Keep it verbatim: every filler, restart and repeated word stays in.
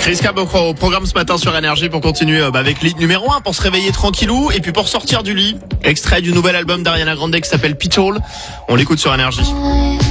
Chris Cab au programme ce matin sur Énergie pour continuer bah, avec l'hit numéro un pour se réveiller tranquillou et puis pour sortir du lit. Extrait du nouvel album d'Ariana Grande qui s'appelle Pitbull. On l'écoute sur Énergie.